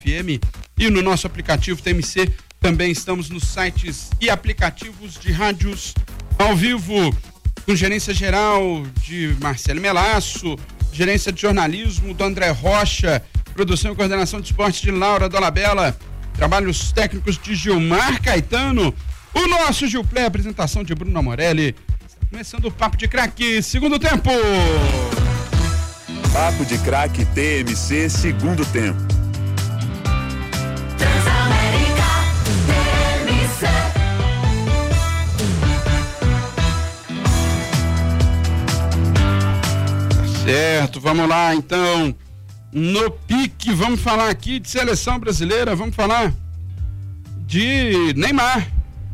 FM e no nosso aplicativo TMC. Também estamos nos sites e aplicativos de rádios ao vivo, com gerência geral de Marcelo Melasso, gerência de jornalismo do André Rocha, produção e coordenação de esportes de Laura Dolabella, trabalhos técnicos de Gilmar Caetano, o nosso Gilplay, apresentação de Bruno Morelli. Começando o Papo de Craque, segundo tempo. Papo de Craque TMC, segundo tempo. Transamérica TMC. Tá certo, vamos lá então. No pique, vamos falar aqui de seleção brasileira, vamos falar de Neymar.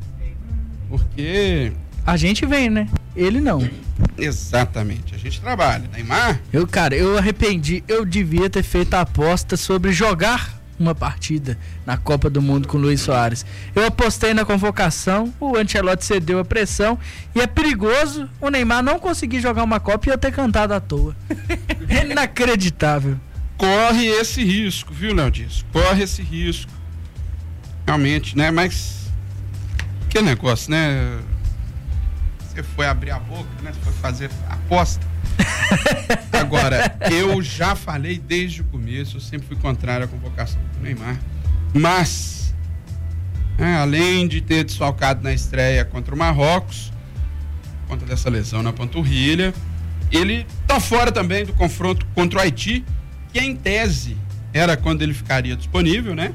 Porque a gente vem, né? Ele não. Exatamente, a gente trabalha. Neymar? Eu arrependi, eu devia ter feito a aposta sobre jogar uma partida na Copa do Mundo com o Luis Soares. Eu apostei na convocação, o Ancelotti cedeu a pressão e é perigoso o Neymar não conseguir jogar uma Copa e eu ter cantado à toa. É inacreditável. Corre esse risco, viu, Léo Dias? Corre esse risco. Realmente, né? Mas que negócio, né? Você foi abrir a boca, né? Você foi fazer aposta. Agora, eu já falei desde o começo, eu sempre fui contrário à convocação do Neymar. Mas, além de ter desfalcado na estreia contra o Marrocos, por conta dessa lesão na panturrilha, ele tá fora também do confronto contra o Haiti, que em tese era quando ele ficaria disponível, né?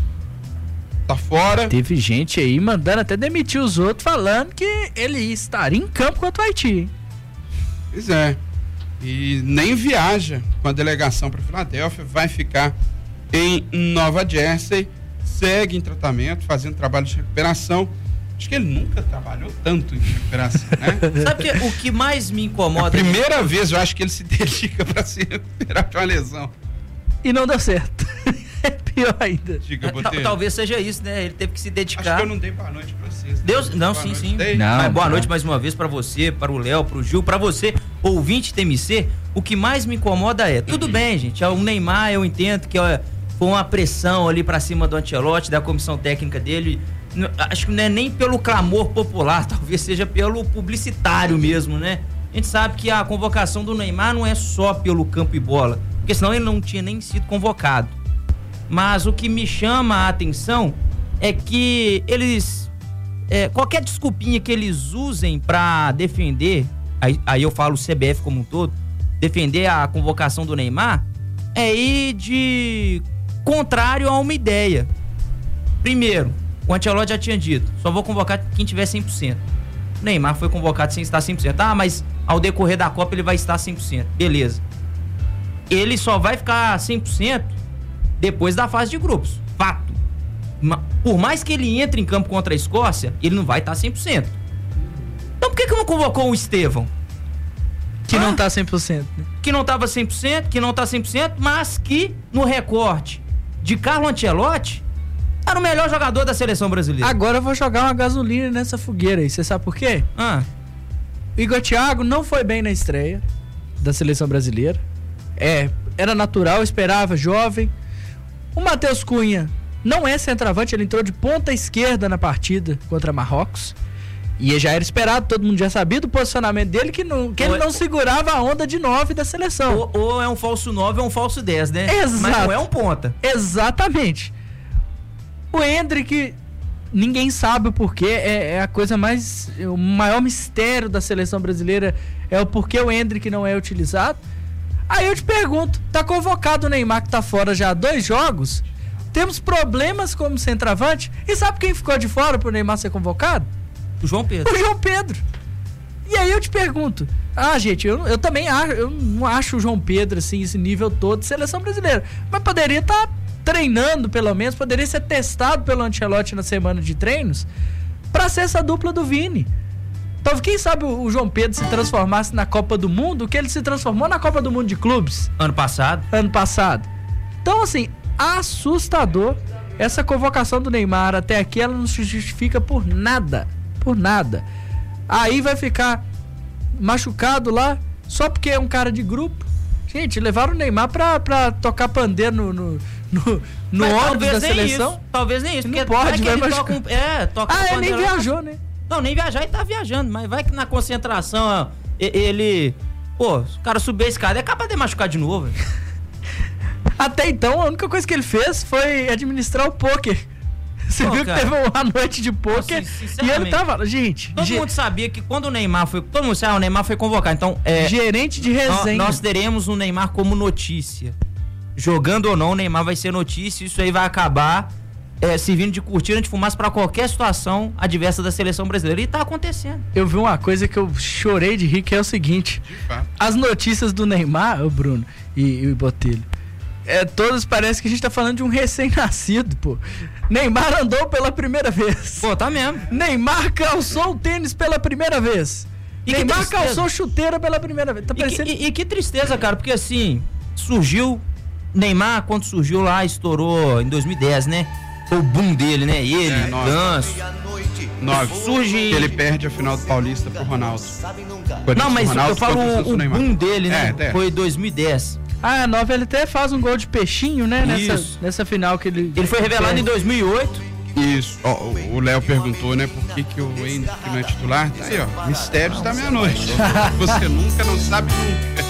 Tá fora. Teve gente aí mandando até demitir os outros, falando que ele estaria em campo contra o Haiti. Pois é. E nem viaja com a delegação para Filadélfia, vai ficar em Nova Jersey, segue em tratamento, fazendo trabalho de recuperação. Acho que ele nunca trabalhou tanto em recuperação, né? Sabe o que mais me incomoda? É a primeira vez eu acho que ele se dedica para se recuperar de uma lesão. E não deu certo. É pior ainda. Diga, talvez seja isso, né? Ele teve que se dedicar. Acho que eu não dei boa noite pra vocês. Deus, não, sim, noite, sim. Não, boa noite mais uma vez pra você, para o Léo, pro Gil, pra você, ouvinte TMC. O que mais me incomoda é, tudo bem, gente, o Neymar eu entendo que foi uma pressão ali pra cima do Ancelotti, da comissão técnica dele. Acho que não é nem pelo clamor popular, talvez seja pelo publicitário mesmo, né? A gente sabe que a convocação do Neymar não é só pelo campo e bola, porque senão ele não tinha nem sido convocado. Mas o que me chama a atenção é que eles, qualquer desculpinha que eles usem pra defender, aí eu falo o CBF como um todo, defender a convocação do Neymar, é ir de contrário a uma ideia. Primeiro, o Ancelotti já tinha dito, só vou convocar quem tiver 100%. O Neymar foi convocado sem estar 100%. Mas ao decorrer da Copa ele vai estar 100%. Beleza. Ele só vai ficar 100% depois da fase de grupos. Fato. Por mais que ele entre em campo contra a Escócia, ele não vai estar 100%. Então por que não convocou o Estevão? Que não tá 100%, né? Que não tava 100%, que não tá 100%, mas que no recorte de Carlo Ancelotti era o melhor jogador da seleção brasileira. Agora eu vou jogar uma gasolina nessa fogueira aí. Você sabe por quê? O Igor Thiago não foi bem na estreia da seleção brasileira. Era natural, esperava, jovem. O Matheus Cunha não é centroavante, ele entrou de ponta esquerda na partida contra Marrocos. E já era esperado, todo mundo já sabia do posicionamento dele, que ele não segurava a onda de 9 da seleção. Ou é um falso 9 ou um falso 10, né? Exato. Mas não é um ponta. Exatamente. O Endrick, ninguém sabe o porquê, é a coisa mais... O maior mistério da seleção brasileira é o porquê o Endrick não é utilizado. Aí eu te pergunto, tá convocado o Neymar que tá fora já há 2 jogos? Temos problemas como centroavante? E sabe quem ficou de fora pro Neymar ser convocado? O João Pedro. O João Pedro. E aí eu te pergunto, gente, eu também acho, eu não acho o João Pedro assim, esse nível todo de seleção brasileira, mas poderia estar treinando pelo menos, poderia ser testado pelo Ancelotti na semana de treinos pra ser essa dupla do Vini. Então, quem sabe o João Pedro se transformasse na Copa do Mundo, que ele se transformou na Copa do Mundo de Clubes. Ano passado. Então, assim, assustador. Essa convocação do Neymar até aqui, ela não se justifica por nada. Por nada. Aí vai ficar machucado lá, só porque é um cara de grupo. Gente, levaram o Neymar pra tocar pandeiro no ônibus da seleção? Isso, talvez nem isso. Não porque pode, vai vai toca ele nem viajou, né? Não, nem viajar ele tá viajando, mas vai que na concentração, ó, ele... Pô, o cara subir a escada é capaz de machucar de novo. Até então, a única coisa que ele fez foi administrar o pôquer. Você viu cara, que teve uma noite de pôquer e ele tava... Gente... Todo mundo sabia que quando o Neymar foi... Todo mundo sabe, o Neymar foi convocado. Então, gerente de resenha. Nós teremos o Neymar como notícia. Jogando ou não, o Neymar vai ser notícia. Isso aí vai acabar servindo de cortina de fumaça pra qualquer situação adversa da seleção brasileira. E tá acontecendo. Eu vi uma coisa que eu chorei de rir, que é o seguinte. As notícias do Neymar, o Bruno e o Botelho, todas parece que a gente tá falando de um recém-nascido, pô. Neymar andou pela primeira vez. Pô, tá mesmo. Neymar calçou o tênis pela primeira vez. E Neymar calçou chuteira pela primeira vez. Tá parecendo... e que tristeza, cara, porque assim, surgiu... Neymar, quando surgiu lá, estourou em 2010, né? Foi o boom dele, né? Ele, Ganso. 9. Surge... Ele perde a final do Paulista pro Ronaldo. Não, mas Ronaldo, eu falo o boom dele, né? Foi 2010. Ah, 9 ele até faz um gol de peixinho, né? Nessa final que ele... Ele foi revelado em 2008. Isso. Ó, o Léo perguntou, né? Por que o Hendrick não é titular? Tá aí, ó. Mistérios da meia-noite. Você nunca não sabe nunca.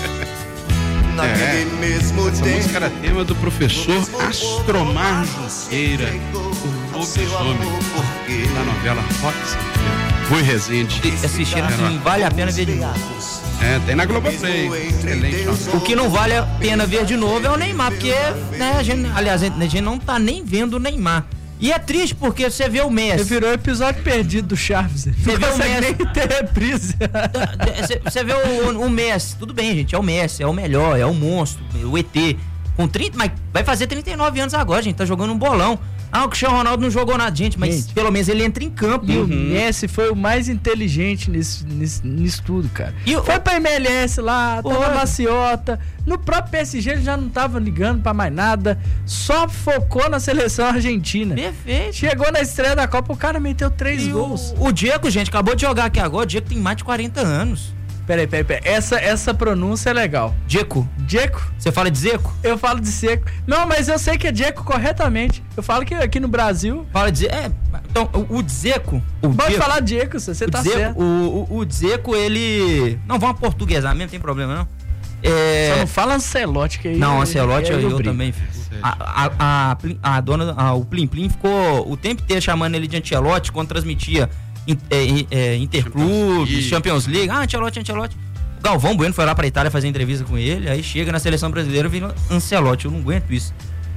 Essa música era tema do professor Astromar Junqueira, o lobisomem da novela Rock Santeiro. Rui Rezende. Assistiram assim, vale a pena ver de novo. Tem na Globoplay. Excelente. O que não vale a pena ver de novo é o Neymar, porque, né, a gente não tá nem vendo o Neymar. E é triste porque você vê o Messi. Você virou episódio perdido do Chaves. Você vê o Messi. Nem ter reprise. Você vê o Messi. Tudo bem, gente. É o Messi, é o melhor, é o monstro, o ET. Com 30, mas vai fazer 39 anos agora, gente. Tá jogando um bolão. O Cristiano Ronaldo não jogou nada, gente, mas pelo menos ele entra em campo. E o Messi foi o mais inteligente nisso tudo, cara. Foi pra MLS lá, tava maciota. No próprio PSG ele já não tava ligando pra mais nada. Só focou na seleção argentina. Perfeito. Chegou na estreia da Copa, o cara meteu 3 gols. O Diego, gente, acabou de jogar aqui agora. O Diego tem mais de 40 anos. Peraí. Essa pronúncia é legal. Dzeko? Você fala de Zeco? Eu falo de Seco. Não, mas eu sei que é Dzeko corretamente. Eu falo que aqui no Brasil... Fala de... então, o Dzeko... Pode falar Dzeko, você tá certo. O Dzeko, ele... Não, vamos portuguesar mesmo, não tem problema, não. Só não fala Ancelotti, que aí... Não, Ancelotti eu também fico. A dona... o Plim Plim ficou o tempo inteiro chamando ele de Ancelotti quando transmitia... Interclubes, Champions League. Ancelotti. O Galvão Bueno foi lá pra Itália fazer entrevista com ele. Aí chega na seleção brasileira e vira Ancelotti. Eu não aguento isso.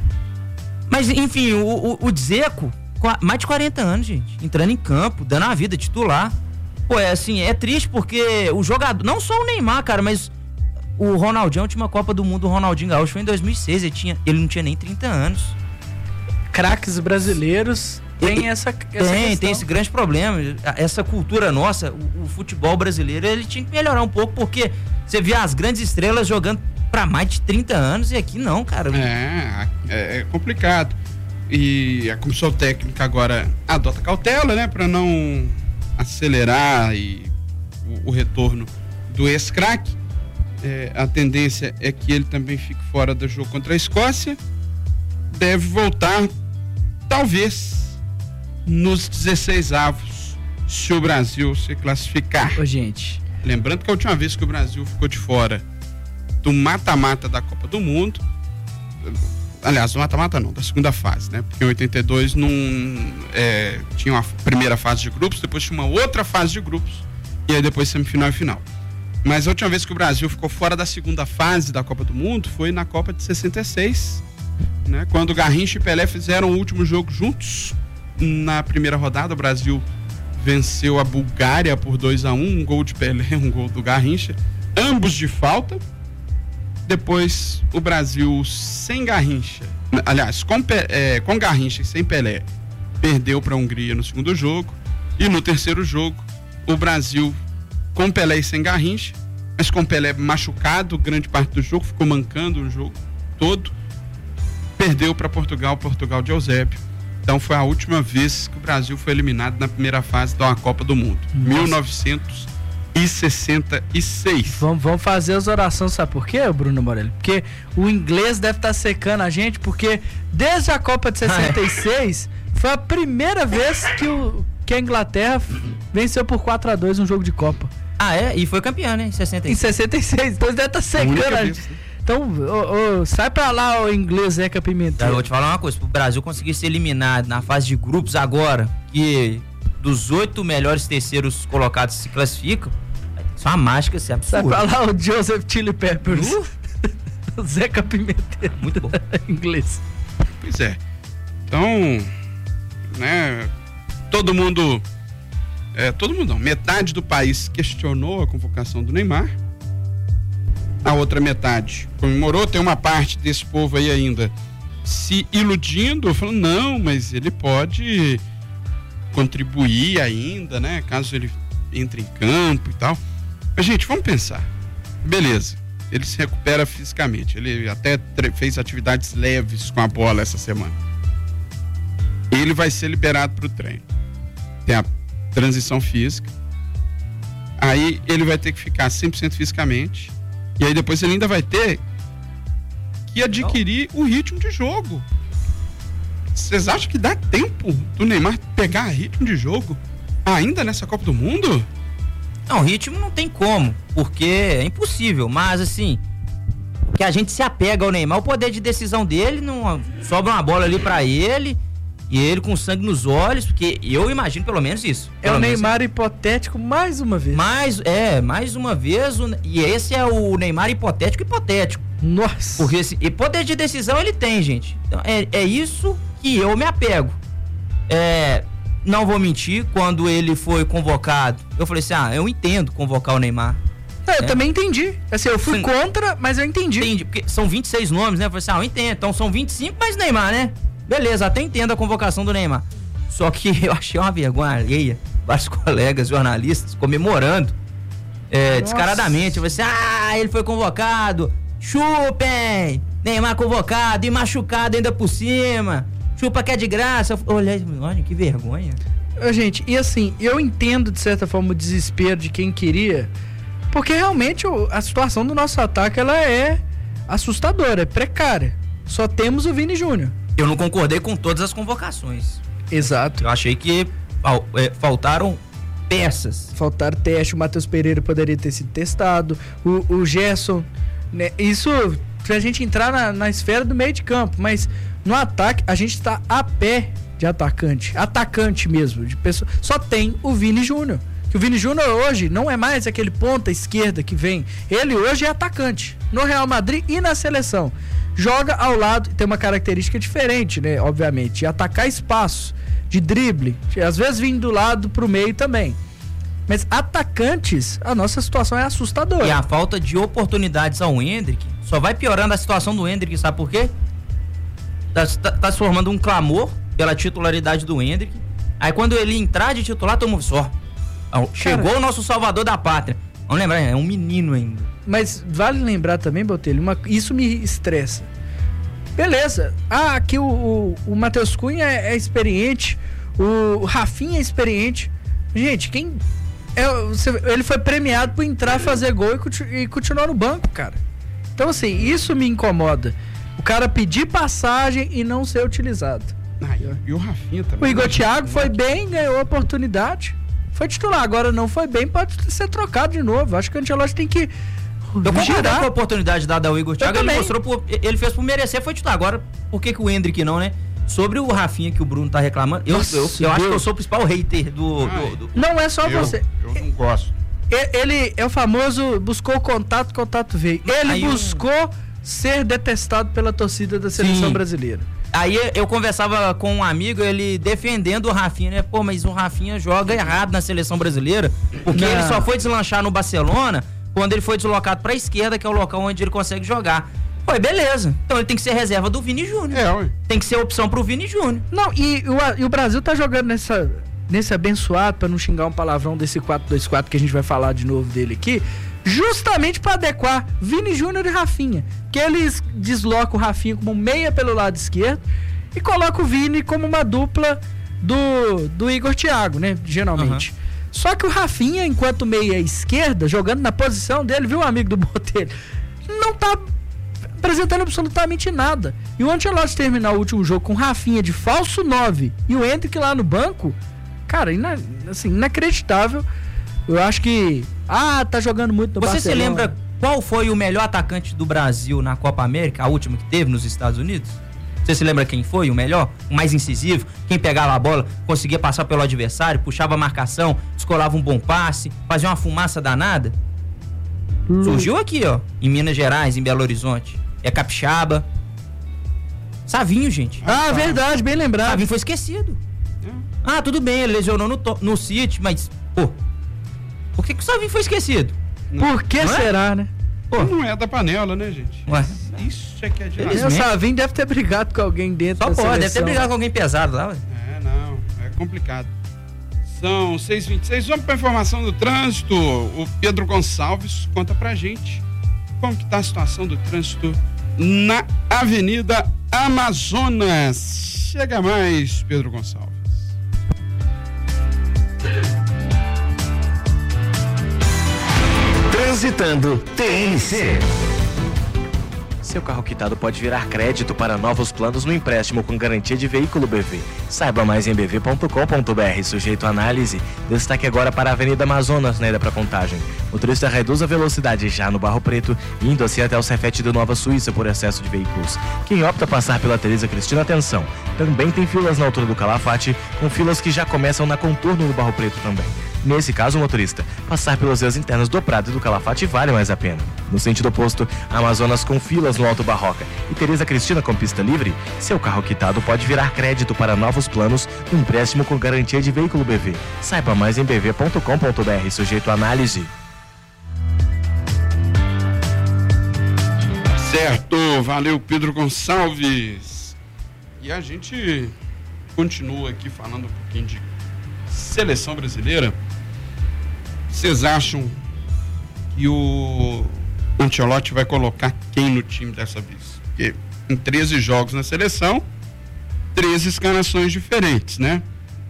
Mas enfim, o Dzeko, mais de 40 anos, gente, entrando em campo, dando a vida, titular. Pô, é triste porque o jogador, não só o Neymar, cara, mas o Ronaldinho, a última Copa do Mundo, o Ronaldinho Gaúcho foi em 2006. Ele não tinha nem 30 anos. Craques brasileiros tem essa questão. Tem esse grande problema. Essa cultura nossa, o futebol brasileiro, ele tinha que melhorar um pouco, porque você vê as grandes estrelas jogando pra mais de 30 anos e aqui não, cara. É complicado. E a comissão técnica agora adota cautela, né, pra não acelerar o retorno do ex-craque. A tendência é que ele também fique fora do jogo contra a Escócia. Deve voltar, talvez, nos 16avos, se o Brasil se classificar. Gente, lembrando que a última vez que o Brasil ficou de fora do mata-mata da Copa do Mundo, aliás, do mata-mata não, da segunda fase, né? Porque em 82 tinha uma primeira fase de grupos, depois tinha uma outra fase de grupos, e aí depois semifinal e final. Mas a última vez que o Brasil ficou fora da segunda fase da Copa do Mundo foi na Copa de 66, né? Quando Garrincha e Pelé fizeram o último jogo juntos. Na primeira rodada, o Brasil venceu a Bulgária por 2-1, um gol de Pelé, um gol do Garrincha, ambos de falta. Depois, o Brasil sem Garrincha, aliás, com Garrincha e sem Pelé, perdeu para a Hungria no segundo jogo. E no terceiro jogo, o Brasil com Pelé e sem Garrincha, mas com Pelé machucado grande parte do jogo, ficou mancando o jogo todo, perdeu para Portugal de Eusébio. Então foi a última vez que o Brasil foi eliminado na primeira fase da Copa do Mundo, 1990. Vamos fazer as orações, sabe por quê, Bruno Morelli? Porque o inglês deve estar secando a gente, porque desde a Copa de 66 foi a primeira vez que a Inglaterra venceu por 4-2 um jogo de Copa. Ah, é? E foi campeã, né? Em 66. Em 66, então deve estar secando a gente. Então, sai pra lá o inglês, Zeca Pimentel. Eu vou te falar uma coisa, pro Brasil conseguir ser eliminado na fase de grupos agora, que dos 8 melhores terceiros colocados se classificam, isso é uma mágica, isso é absurdo. Sai pra lá o Joseph Chili Peppers. O Zeca Pimentel. Muito bom. Inglês. Pois é. Então, né, todo mundo não, metade do país questionou a convocação do Neymar. A outra metade comemorou. Tem uma parte desse povo aí ainda se iludindo, falando, não, mas ele pode contribuir ainda, né? Caso ele entre em campo e tal. Mas, gente, vamos pensar. Beleza, ele se recupera fisicamente. Ele até fez atividades leves com a bola essa semana. Ele vai ser liberado para o treino. Tem a transição física. Aí ele vai ter que ficar 100% fisicamente. E aí depois ele ainda vai ter que adquirir o ritmo de jogo. Vocês acham que dá tempo do Neymar pegar ritmo de jogo ainda nessa Copa do Mundo? Não, ritmo não tem como, porque é impossível, mas assim, que a gente se apega ao Neymar, o poder de decisão dele, não sobra uma bola ali pra ele, e ele com sangue nos olhos, porque eu imagino pelo menos isso. É o Neymar hipotético mais uma vez. Mais uma vez, e esse é o Neymar hipotético. Nossa. Porque e poder de decisão ele tem, gente. Então, é isso que eu me apego. Não vou mentir, quando ele foi convocado, eu falei assim, eu entendo convocar o Neymar. Eu também entendi. Assim, eu fui contra, mas eu entendi. Entendi, porque são 26 nomes, né? Eu falei assim, eu entendo. Então são 25, mas Neymar, né? Beleza, até entendo a convocação do Neymar. Só que eu achei uma vergonha alheia. Vários colegas jornalistas comemorando descaradamente. Eu falei assim, ele foi convocado. Chupem! Neymar convocado e machucado ainda por cima. Chupa que é de graça. Olha, que vergonha. Gente, e assim, eu entendo de certa forma o desespero de quem queria, porque realmente a situação do nosso ataque ela é assustadora, é precária. Só temos o Vini Júnior. Eu não concordei com todas as convocações. Exato. Eu achei que faltaram peças. Faltaram teste, o Matheus Pereira poderia ter sido testado, o Gerson, né? Isso pra gente entrar na esfera do meio de campo, mas no ataque a gente tá a pé de atacante mesmo, de pessoa. Só tem o Vini Júnior. Que o Vini Júnior hoje não é mais aquele ponta esquerda que vem. Ele hoje é atacante no Real Madrid e na seleção. Joga ao lado, tem uma característica diferente, né? Obviamente, de atacar espaço, de drible, às vezes vindo do lado pro meio também. Mas atacantes, a nossa situação é assustadora. E a falta de oportunidades ao Endrick só vai piorando a situação do Endrick, sabe por quê? Tá se formando um clamor pela titularidade do Endrick. Aí quando ele entrar de titular, todo mundo só. Chegou o nosso salvador da pátria. Vamos lembrar, é um menino ainda. Mas vale lembrar também, Botelho, isso me estressa. Beleza. Aqui o Matheus Cunha é experiente, o Rafinha é experiente. Gente, ele foi premiado por entrar, fazer gol e continuar no banco, cara. Então, assim, isso me incomoda. O cara pedir passagem e não ser utilizado. E o Rafinha também. O Igor Thiago foi bem, ganhou a oportunidade. Foi titular, agora não foi bem, pode ser trocado de novo. Acho que o Ancelotti tem que eu concordo com a oportunidade dada ao Igor Thiago. Ele fez por merecer, foi titular. Agora, por que o Endrick não, né? Sobre o Rafinha que o Bruno tá reclamando, eu acho que eu sou o principal hater do... Não é só você. Eu não gosto. Ele é o famoso buscou contato veio. Ele buscou ser detestado pela torcida da seleção brasileira. Aí eu conversava com um amigo, ele defendendo o Rafinha, né? Pô, mas o Rafinha joga errado na seleção brasileira, porque ele só foi deslanchar no Barcelona quando ele foi deslocado pra esquerda, que é o local onde ele consegue jogar. Pô, beleza. Então ele tem que ser reserva do Vini Júnior. Tem que ser opção pro Vini Júnior. Não, e o Brasil tá jogando nesse abençoado, pra não xingar um palavrão desse 4-2-4 que a gente vai falar de novo dele aqui, justamente para adequar Vini Júnior e Rafinha, que eles deslocam o Rafinha como meia pelo lado esquerdo e colocam o Vini como uma dupla do Igor Thiago, né, geralmente. Só que o Rafinha, enquanto meia esquerda, jogando na posição dele, viu, amigo do Botelho, não tá apresentando absolutamente nada. E o Ancelotti terminar o último jogo com o Rafinha de falso 9 e o Endrick lá no banco, cara, assim, inacreditável. Eu acho que tá jogando muito no Barcelona. Você se lembra qual foi o melhor atacante do Brasil na Copa América, a última que teve nos Estados Unidos? Você se lembra quem foi o melhor? O mais incisivo? Quem pegava a bola, conseguia passar pelo adversário, puxava a marcação, descolava um bom passe, fazia uma fumaça danada? Surgiu aqui, ó, em Minas Gerais, em Belo Horizonte. É capixaba. Savinho, gente. Verdade, bem lembrado. Savinho foi esquecido. Tudo bem, ele lesionou no City, mas, pô, por que o Savinho foi esquecido? Por que será, né? Pô, não é da panela, né, gente? Ué. Isso é que é de O Savinho deve ter brigado com alguém dentro da seleção. Deve ter brigado com alguém pesado lá. Não, é complicado. São 6h26, vamos para a informação do trânsito. O Pedro Gonçalves conta pra gente como que tá a situação do trânsito na Avenida Amazonas. Chega mais, Pedro Gonçalves. Transitando TNC. Seu carro quitado pode virar crédito para novos planos no empréstimo com garantia de veículo BV. Saiba mais em bv.com.br, sujeito à análise. Destaque agora para a Avenida Amazonas, na ida para Contagem. O motorista reduz a velocidade já no Barro Preto, indo assim até o Cefete do Nova Suíça por excesso de veículos. Quem opta passar pela Teresa Cristina, atenção. Também tem filas na altura do Calafate, com filas que já começam na contorno do Barro Preto também. Nesse caso, o motorista, passar pelas vias internas do Prado e do Calafate vale mais a pena. No sentido oposto, Amazonas com filas no Alto Barroca e Teresa Cristina com pista livre, seu carro quitado pode virar crédito para novos planos no empréstimo com garantia de veículo BV. Saiba mais em bv.com.br, sujeito à análise. Certo, valeu, Pedro Gonçalves. E a gente continua aqui falando um pouquinho de seleção brasileira. Vocês acham que o Ancelotti vai colocar quem no time dessa vez? Porque em 13 jogos na seleção, 13 escalações diferentes, né?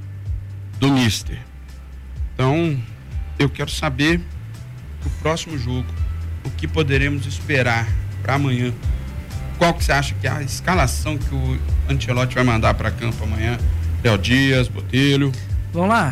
Do Mister. Então, eu quero saber o próximo jogo, o que poderemos esperar para amanhã. Qual que você acha que é a escalação que o Ancelotti vai mandar para campo amanhã? Léo Dias, Botelho. Vamos lá.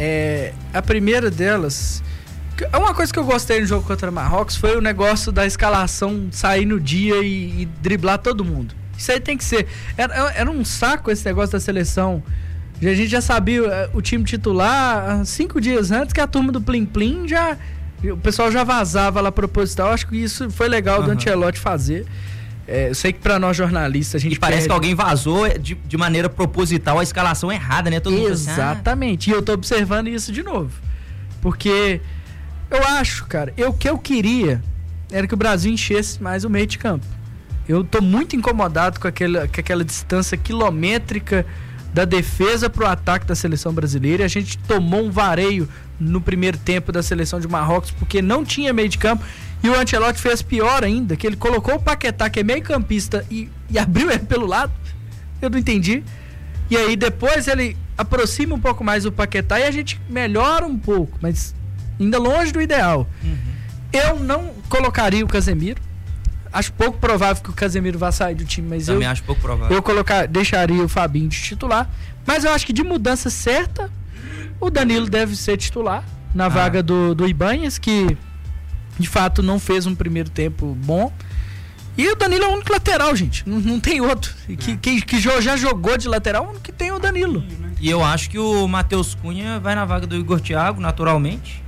A primeira delas, uma coisa que eu gostei no jogo contra o Marrocos foi o negócio da escalação sair no dia e driblar todo mundo. Isso aí tem que ser. Era um saco esse negócio da seleção. A gente já sabia o time titular 5 dias antes, que a turma do Plim Plim o pessoal já vazava lá proposital. Acho que isso foi legal do Ancelotti fazer. Eu sei que pra nós jornalistas a gente parece que alguém vazou de maneira proposital a escalação errada, né? Todo mundo exatamente, e eu tô observando isso de novo, porque eu acho, cara, o que eu queria era que o Brasil enchesse mais o meio de campo. Eu tô muito incomodado com aquela distância quilométrica da defesa pro ataque da seleção brasileira. A gente tomou um vareio no primeiro tempo da seleção de Marrocos porque não tinha meio de campo. E o Ancelotti fez pior ainda, que ele colocou o Paquetá, que é meio campista, e abriu ele pelo lado. Eu não entendi. E aí depois ele aproxima um pouco mais o Paquetá e a gente melhora um pouco, mas ainda longe do ideal. Eu não colocaria o Casemiro. Acho pouco provável que o Casemiro vá sair do time, mas também acho pouco provável. Eu deixaria o Fabinho de titular. Mas eu acho que de mudança certa, o Danilo deve ser titular na vaga do Ibanhas, que de fato não fez um primeiro tempo bom. E o Danilo é o único lateral, gente. Não tem outro. Que já jogou de lateral, o único que tem é o Danilo. E eu acho que o Matheus Cunha vai na vaga do Igor Thiago, naturalmente.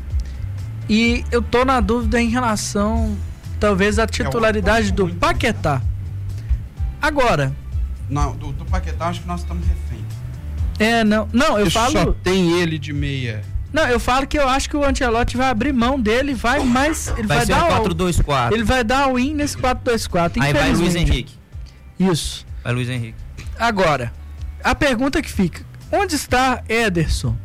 E eu tô na dúvida em relação, talvez, à titularidade do Paquetá. Agora. Não, do Paquetá acho que nós estamos refém. Não, eu falo. Só tem ele de meia. Não, eu falo que eu acho que o Ancelotti vai abrir mão dele, ele vai ser dar 4-2-4. Ele vai dar o win nesse 4-2-4. Aí vai Luiz Henrique. Isso. Vai Luiz Henrique. Agora, a pergunta que fica: onde está Ederson?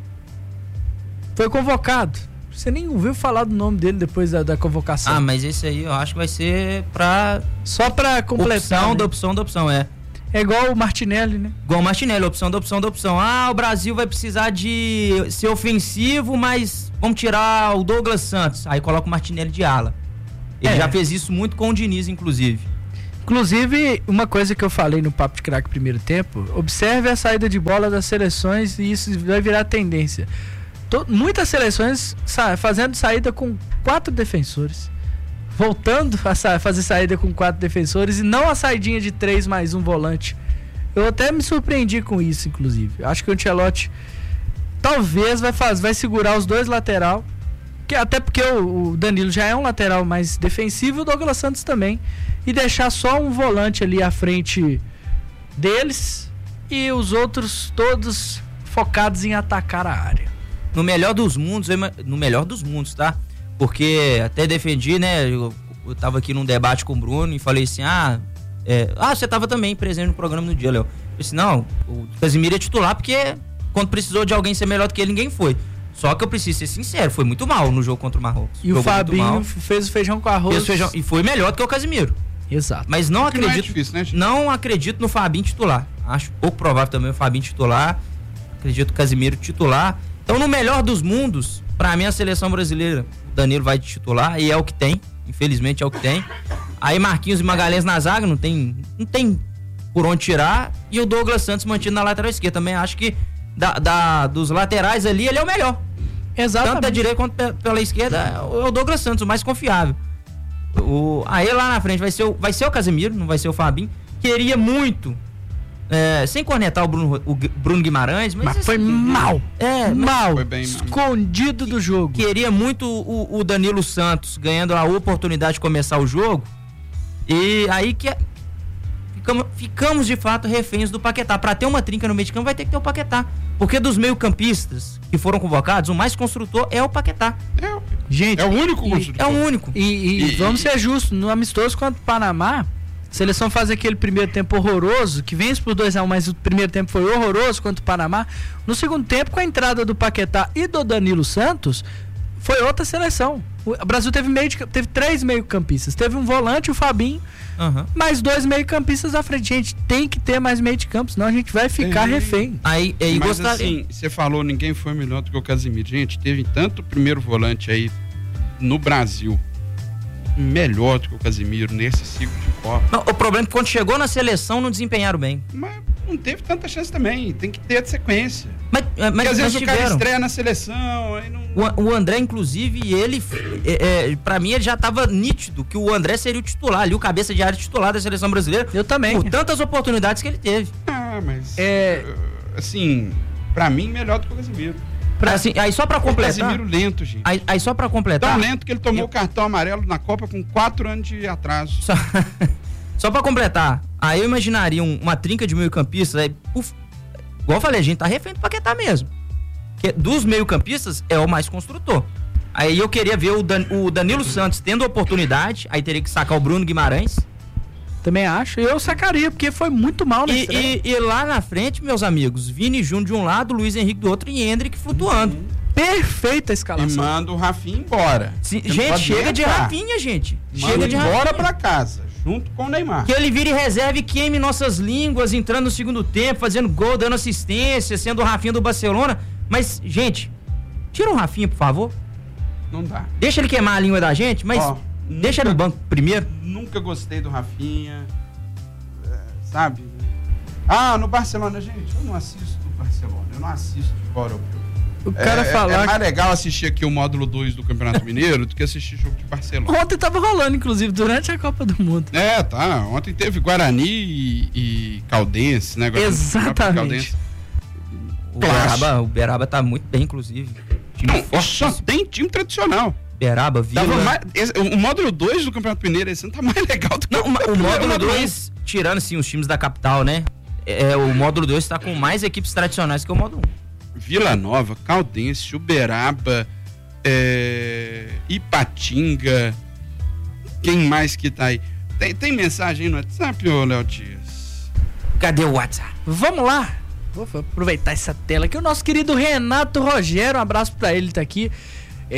Foi convocado. Você nem ouviu falar do nome dele depois da convocação. Mas esse aí eu acho que vai ser só pra completar. Opção da opção, é. É igual o Martinelli, né? Igual o Martinelli, opção da opção da opção. O Brasil vai precisar de ser ofensivo, mas vamos tirar o Douglas Santos. Aí coloca o Martinelli de ala. Ele já fez isso muito com o Diniz, inclusive. Inclusive, uma coisa que eu falei no Papo de Craque primeiro tempo, observe a saída de bola das seleções e isso vai virar tendência. Muitas seleções fazendo saída com 4 defensores. Voltando a fazer saída com 4 defensores e não a saidinha de 3 mais um volante. Eu até me surpreendi com isso, inclusive. Acho que o Ancelotti talvez vai segurar os 2 lateral, até porque o Danilo já é um lateral mais defensivo e o Douglas Santos também, e deixar só um volante ali à frente deles e os outros todos focados em atacar a área. No melhor dos mundos, tá? Porque até defendi, né? Eu tava aqui num debate com o Bruno e falei assim: você tava também presente no programa no dia, Léo. Eu disse: não, o Casimiro é titular porque quando precisou de alguém ser melhor do que ele, ninguém foi. Só que eu preciso ser sincero, foi muito mal no jogo contra o Marrocos. E o Fabinho fez o feijão com arroz. E foi melhor do que o Casimiro. Exato. Mas não acredito, não é difícil, né, gente? Não acredito no Fabinho titular. Acho pouco provável também o Fabinho titular. Acredito o Casimiro titular. Então, no melhor dos mundos, pra mim a seleção brasileira, o Danilo vai de titular e é o que tem. Infelizmente é o que tem. Aí Marquinhos e Magalhães na zaga, não tem por onde tirar. E o Douglas Santos mantido na lateral esquerda. Também acho que dos laterais ali, ele é o melhor. Exatamente. Tanto da direita quanto pela esquerda, é o Douglas Santos, o mais confiável. Aí lá na frente vai ser o Casemiro, não vai ser o Fabinho. Queria muito, sem cornetar o Bruno Guimarães, mas foi mal. Mal. Foi bem escondido do jogo. Queria muito o Danilo Santos ganhando a oportunidade de começar o jogo. E aí ficamos de fato reféns do Paquetá. Pra ter uma trinca no meio de campo vai ter que ter o Paquetá. Porque dos meio-campistas que foram convocados, o mais construtor é o Paquetá. Gente, é o único construtor. É o único. E vamos ser justos, no amistoso contra o Panamá, a seleção faz aquele primeiro tempo horroroso, que vence por 2-1, mas o primeiro tempo foi horroroso contra o Panamá. No segundo tempo, com a entrada do Paquetá e do Danilo Santos, foi outra seleção. O Brasil teve 3 meio-campistas. Teve um volante, o Fabinho, mais 2 meio-campistas à frente. Gente, tem que ter mais meio de campo, senão a gente vai ficar refém. Mas assim, você falou, ninguém foi melhor do que o Casimiro. Gente, teve tanto primeiro volante aí no Brasil melhor do que o Casimiro nesse ciclo de Copa. Não, o problema é que quando chegou na seleção não desempenharam bem. Mas não teve tanta chance também, tem que ter sequência. Mas porque às vezes o cara estreia na seleção, aí não... O André, inclusive, ele, pra mim, ele já tava nítido que o André seria o titular ali, o cabeça de área titular da seleção brasileira. Eu também. Por tantas oportunidades que ele teve. Mas, assim, pra mim, melhor do que o Casimiro. Assim, aí só pra completar... O Casimiro lento, gente. Aí só pra completar... Tão lento que ele tomou o cartão amarelo na Copa com 4 anos de atraso. Só pra completar, aí eu imaginaria uma trinca de meio-campistas, aí, igual eu falei, a gente tá refém do Paquetá mesmo. Que dos meio-campistas é o mais construtor. Aí eu queria ver o Danilo Santos tendo oportunidade, aí teria que sacar o Bruno Guimarães. Também acho, eu sacaria, porque foi muito mal na estreia. E lá na frente, meus amigos, Vini Júnior de um lado, Luiz Henrique do outro e Endrick flutuando. Perfeita a escalação. E manda o Rafinha embora. Gente, chega de Rafinha, gente. Chega de Rafinha. Embora pra casa, junto com o Neymar. Que ele vire reserva e queime nossas línguas, entrando no segundo tempo, fazendo gol, dando assistência, sendo o Rafinha do Barcelona. Mas, gente, tira o Rafinha, por favor. Não dá. Deixa ele queimar a língua da gente, mas deixa ele no banco primeiro. Nunca gostei do Rafinha, sabe? No Barcelona, gente, eu não assisto do Barcelona, eu não assisto futebol europeu. O cara falar... É mais legal assistir aqui o módulo 2 do Campeonato Mineiro do que assistir jogo de Barcelona. Ontem tava rolando, inclusive, durante a Copa do Mundo. Tá. Ontem teve Guarani e Caldense, né? Exatamente. O Beraba tá muito bem, inclusive. Só tem time tradicional. Beraba, Vila... O módulo 2 do Campeonato Mineiro esse ano tá mais legal do que o módulo 2, tirando assim os times da capital, né? O módulo 2 tá com mais equipes tradicionais que o módulo 1. Vila Nova, Caldense, Uberaba, Ipatinga. Quem mais que tá aí? Tem mensagem aí no WhatsApp, ô Léo Dias? Cadê o WhatsApp? Vamos lá. Vou aproveitar essa tela aqui. O nosso querido Renato Rogério, um abraço pra ele, tá aqui.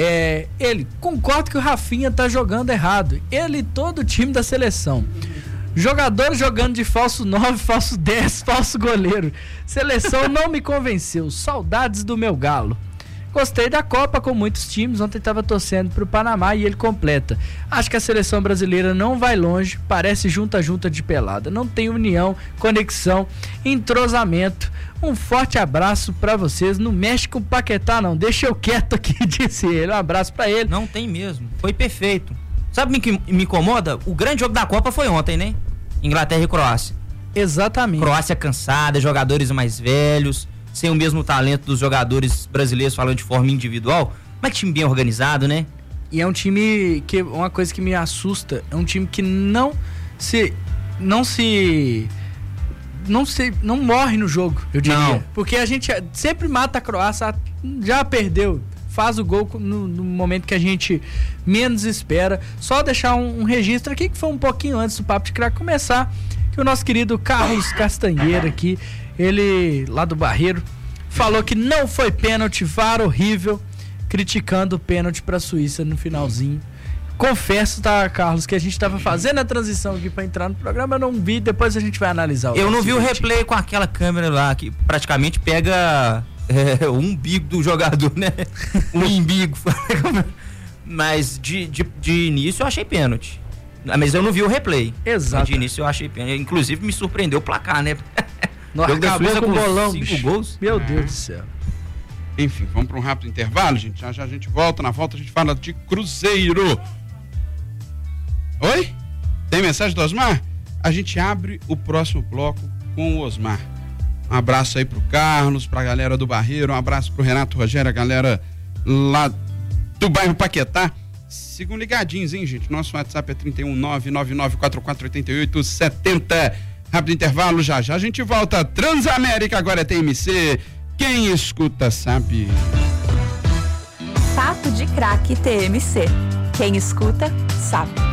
Ele concorda que o Rafinha tá jogando errado. Ele e todo o time da seleção. Jogador jogando de falso 9, falso 10, falso goleiro. Seleção não me convenceu. Saudades do meu galo. Gostei da Copa com muitos times. Ontem estava torcendo pro Panamá e ele completa. Acho que a seleção brasileira não vai longe. Parece junta de pelada. Não tem união, conexão, entrosamento. Um forte abraço pra vocês. Não mexe com o Paquetá não. Deixa eu quieto aqui, disse ele. Um abraço pra ele. Não tem mesmo. Foi perfeito. Sabe o que me incomoda? O grande jogo da Copa foi ontem, né? Inglaterra e Croácia. Exatamente. Croácia cansada, jogadores mais velhos, sem o mesmo talento dos jogadores brasileiros falando de forma individual. Mas que time bem organizado, né? E é um time que, uma coisa que me assusta, é um time que não morre no jogo, eu diria. Não. Porque a gente sempre mata a Croácia, já perdeu, faz o gol no momento que a gente menos espera. Só deixar um registro aqui, que foi um pouquinho antes do Papo de Craque começar, que o nosso querido Carlos Castanheira aqui, ele lá do Barreiro, falou que não foi pênalti, VAR horrível, criticando o pênalti pra Suíça no finalzinho. Confesso, tá, Carlos, que a gente tava fazendo a transição aqui pra entrar no programa, eu não vi, depois a gente vai analisar. Eu não vi o replay com aquela câmera lá, que praticamente pega o umbigo do jogador, né? O umbigo. Mas de início eu achei pênalti. Mas eu não vi o replay. Exato. De início eu achei pênalti. Inclusive me surpreendeu o placar, né? Não, acabou com o bolão, 5 bicho. gols. Meu Deus do céu. Enfim, vamos para um rápido intervalo, gente. Já a gente volta. Na volta a gente fala de Cruzeiro. Oi? Tem mensagem do Osmar? A gente abre o próximo bloco com o Osmar. Um abraço aí pro Carlos, pra galera do Barreiro, um abraço pro Renato Rogério, a galera lá do bairro Paquetá. Sigam ligadinhos, hein, gente? Nosso WhatsApp é 31999448870. Rápido intervalo, já a gente volta. Transamérica agora é TMC. Quem escuta sabe. Papo de Craque TMC. Quem escuta sabe.